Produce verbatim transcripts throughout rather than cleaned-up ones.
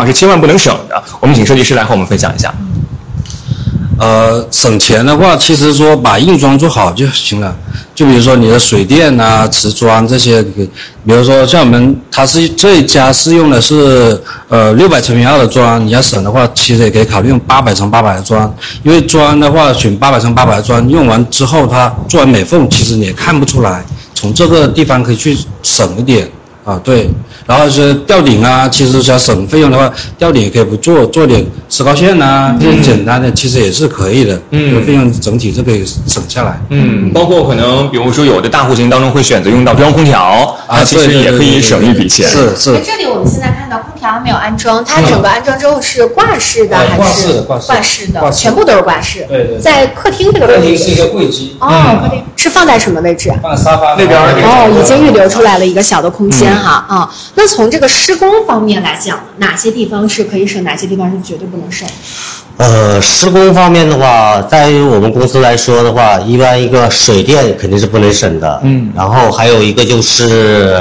是千万不能省的？我们请设计师来和我们分享一下。 呃，省钱的话，其实说把硬装做好就行了。就比如说你的水电啊、瓷砖这些，比如说像我们，它是这一家是用的是呃六百乘以二的砖，你要省的话，其实也可以考虑用八百乘八百的砖，因为砖的话选八百乘八百的砖，用完之后它做完美缝，其实你也看不出来。从这个地方可以去省一点啊，对。然后是吊顶啊，其实想省费用的话，吊顶也可以不做，做点石膏线啊，这些简单的其实也是可以的。嗯，这个费用整体就可以省下来。 嗯，包括可能比如说有的大户型当中会选择用到中央空调啊，其实也可以省一笔钱。 是是。 在这里我们现在看到空调还没有安装，它整个安装之后是挂式的还是挂式的？全部都是挂式。对对。在客厅这个位置。 客厅是一个柜机。 哦，客厅是放在什么位置？ 放沙发那边。 哦，已经预留出来了一个小的空间哈啊。那从这个施工方面来讲，哪些地方是可以省，哪些地方是绝对不能省？ 呃，施工方面的话，在于我们公司来说的话，一般一个水电肯定是不能省的，嗯，然后还有一个就是，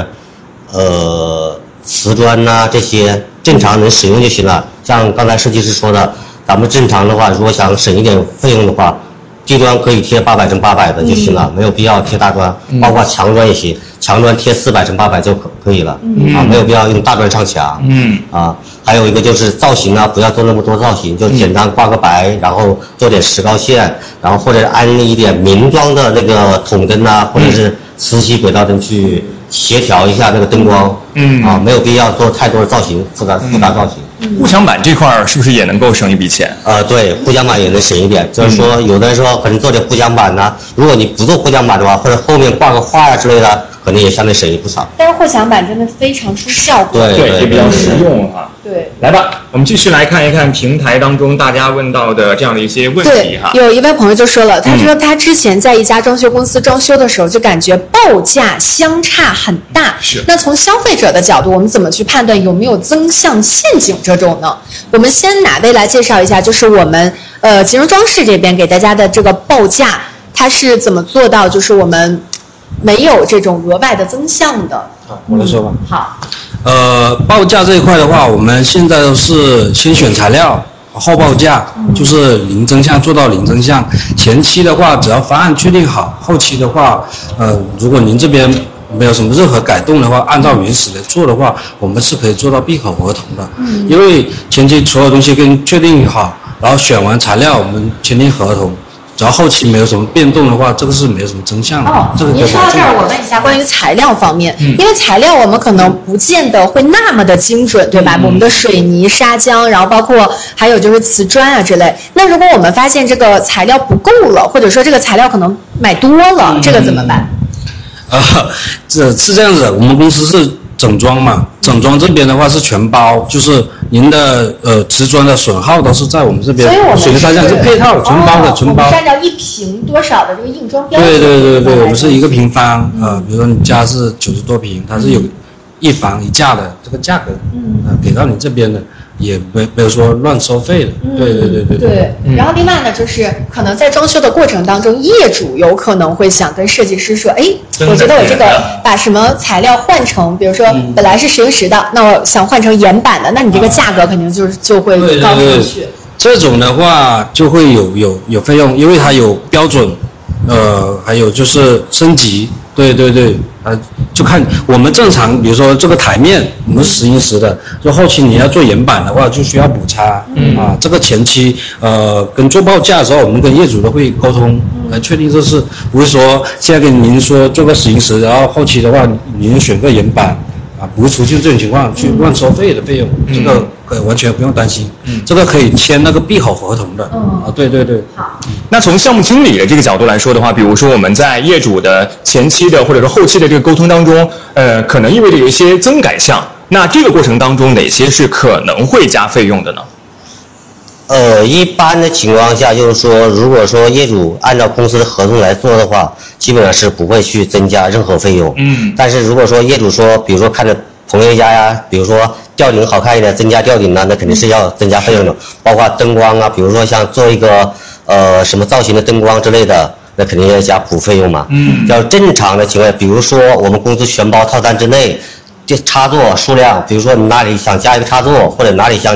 呃，瓷砖呐、啊、这些正常能使用就行了。像刚才设计师说的，咱们正常的话，如果想省一点费用的话，地砖可以贴八百乘八百的就行了，嗯、没有必要贴大砖，嗯、包括墙砖也行，墙砖贴四百乘八百就可可以了，嗯、啊，没有必要用大砖上墙，嗯，啊，还有一个就是造型啊，不要做那么多造型，就简单挂个白，然后做点石膏线，然后或者安一点明装的那个筒灯啊，或者是磁吸轨道灯去协调一下这个灯光，嗯，啊，没有必要做太多的造型，复杂复杂造型。 护墙板这块是不是也能够省一笔钱？ 呃，对，护墙板也能省一点。就是说，有的时候可能做点护墙板呢，如果你不做护墙板的话，或者后面挂个画呀之类的，可能也相对省一不少。 但是护墙板真的非常出效果， 对对， 也比较实用哈。 对， 来吧，我们继续来看一看平台当中大家问到的这样的一些问题哈。 有一位朋友就说了，他说他之前在一家装修公司装修的时候，就感觉报价相差很大。 是。 那从消费者的角度，我们怎么去判断有没有增项陷阱这种呢？我们先哪位来介绍一下，就是我们呃集成装饰这边给大家的这个报价，它是怎么做到就是我们没有这种额外的增项的？ 啊，我来说吧。 嗯、好。 呃，报价这一块的话，我们现在都是先选材料，后报价，嗯、就是零增项做到零增项。前期的话，只要方案确定好，后期的话，呃，如果您这边没有什么任何改动的话，按照原始的做的话，我们是可以做到闭口合同的。嗯，因为前期所有东西跟确定好，然后选完材料，我们签订合同。只要后期没有什么变动的话，这个是没有什么增项的。 哦， 这个您说到这儿，我问一下关于材料方面，嗯、因为材料我们可能不见得会那么的精准，对吧？嗯、我们的水泥、砂浆，然后包括还有就是瓷砖啊之类。那如果我们发现这个材料不够了，或者说这个材料可能买多了，嗯、这个怎么办？ 啊，这是这样子的，我们公司是整装嘛，整装这边的话是全包，就是您的呃瓷砖的损耗都是在我们这边， 所以我们水泥砂浆是配套全包的， 哦、 全包。 我们是按照一平多少的这个硬装标准。 对对对对，我们是一个平方啊、呃，比如说你家是九十多平，它是有一房一价的这个价格，嗯，呃，给到你这边的。也没没有说乱收费的，嗯、对对对对对。对，嗯、然后另外呢，就是可能在装修的过程当中，业主有可能会想跟设计师说，哎，我觉得我这个把什么材料换成，比如说本来是石英石的，嗯、那我想换成岩板的，那你这个价格肯定就是就会高上去。对对对， 这种的话就会有有有费用，因为它有标准，呃，还有就是升级。对对对，啊，就看我们正常，比如说这个台面，我们石英石的，就后期你要做岩板的话，就需要补擦，嗯啊，这个前期呃跟做报价的时候，我们跟业主都会沟通，来确定这是不是说现在跟您说做个石英石，然后后期的话您选个岩板啊，不会出现这种情况去乱收费的费用，嗯、这个呃完全不用担心，嗯，这个可以签那个闭口合同的，嗯啊，对对对， 好。 那从项目经理的这个角度来说的话，比如说我们在业主的前期的或者说后期的这个沟通当中，呃，可能意味着有一些增改项。那这个过程当中，哪些是可能会加费用的呢？ 呃，一般的情况下，就是说，如果说业主按照公司的合同来做的话，基本上是不会去增加任何费用。嗯。但是如果说业主说，比如说看着朋友家呀，比如说吊顶好看一点，增加吊顶呢，那肯定是要增加费用的，包括灯光啊，比如说像做一个。呃，什么造型的灯光之类的，那肯定要加补费用嘛。嗯，要正常的情况下，比如说我们公司全包套餐之内，这插座数量，比如说你哪里想加一个插座，或者哪里想